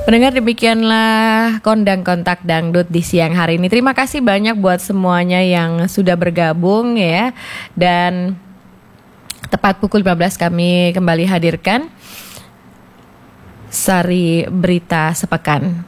Pendengar, demikianlah Kondang Kontak Dangdut di siang hari ini. Terima kasih banyak buat semuanya yang sudah bergabung ya. Dan tepat pukul 15 kami kembali hadirkan Sari Berita Sepekan.